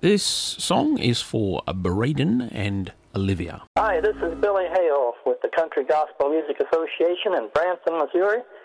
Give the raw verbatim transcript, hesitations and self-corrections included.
This song is for Braden and Olivia. Hi, this is Billy Hale with the Country Gospel Music Association in Branson, Missouri.